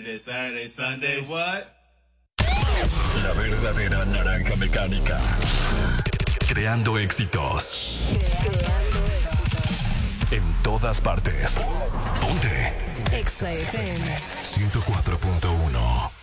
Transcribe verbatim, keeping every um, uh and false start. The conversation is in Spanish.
Friday, Saturday, Sunday, what? La verdadera naranja mecánica. Creando éxitos. Creando éxitos. En todas partes. Ponte. Exa F M ciento cuatro punto uno.